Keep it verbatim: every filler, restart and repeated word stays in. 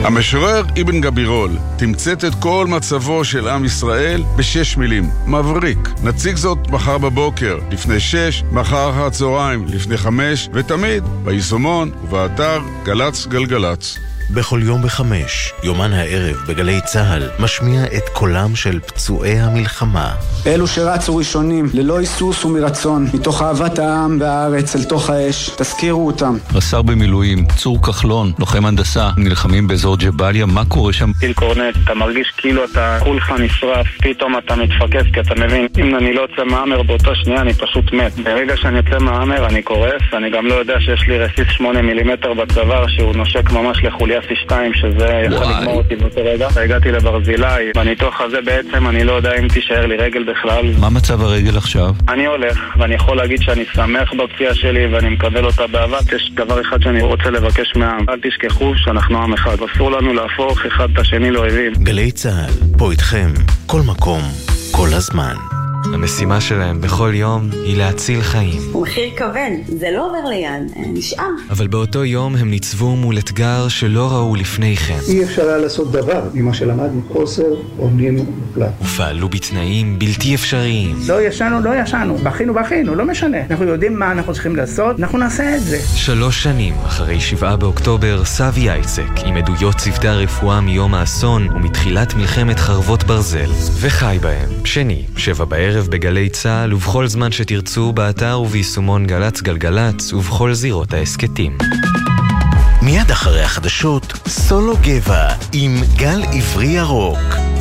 המשורר אבן גבירול תמצת את כל מצבו של עם ישראל בשש מילים. מבריק. נציג זאת מחר בבוקר, לפני שש, מחר אחר הצהריים, לפני חמש, ותמיד ביישומון ובאתר גלץ גלגלץ. בכל יום בחמש, יומן הערב בגלי צהל, משמיע את קולם של פצועי המלחמה. אלו שרצו ראשונים, ללא היסוס ומרצון, מתוך אהבת העם והארץ אל תוך האש, תזכירו אותם. רס"ר במילואים, צור כחלון, לוחם הנדסה, נלחמים באזור ג'באליה, מה קורה שם? טיל קורנט, אתה מרגיש כאילו אתה כולך נשרף, פתאום אתה מתפקס, כי אתה מבין, אם אני לא יוצא מהאמר באותה שנייה, אני פשוט מת. ברגע שאני יוצא מהאמר, אני קורס, אני גם לא יודע שיש לי רסיס שמונה מילימטר בצוואר, שהוא נושק ממש לחוליה סי שתיים, שזה יכול לגמור אותי באותו רגע. הגעתי לברזילי, בניתוח הזה בעצם אני לא יודע אם תישאר לי רגל בכלל. מה מצב הרגל עכשיו? אני הולך, ואני יכול להגיד שאני שמח בפציעה שלי, ואני מקבל אותה באהבה. יש דבר אחד שאני רוצה לבקש מהעם. אל תשכחו שאנחנו עם אחד. אסור לנו להפוך אחד את השני לאויבים. גלי צהל, פה איתכם, כל מקום, כל הזמן. המשימה שלהם בכל יום היא להציל חיים. הוא מחיר כבד, זה לא עובר ליד, נשאר. אבל באותו יום הם ניצבו מול אתגר שלא ראו לפני כן. אי אפשר היה לעשות דבר ממה שלמדנו, חוסר אונים מוחלט. ופעלו בתנאים בלתי אפשריים. לא ישנו, לא ישנו, בכינו, בכינו, לא משנה. אנחנו יודעים מה אנחנו צריכים לעשות, אנחנו נעשה את זה. שלוש שנים אחרי שבעה באוקטובר, סבי אייצק, עם עדויות צוותי הרפואה מיום האסון ומתחילת מלחמת חרבות ברזל, וחי בהם. שני, שבע בערב בגלי צהל ובכל זמן שתרצו באתר וביישומון גלץ גלגלץ ובכל זירות העסקתים. מיד אחרי החדשות, סולו גבע עם גל עברי ירוק.